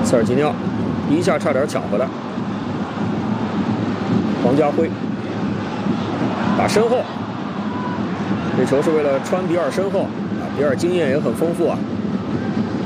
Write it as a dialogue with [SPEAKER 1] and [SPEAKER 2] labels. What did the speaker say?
[SPEAKER 1] 塞尔吉尼奥一下差点抢回来。黄家辉打身后，这球是为了穿比尔身后啊，比尔经验也很丰富啊。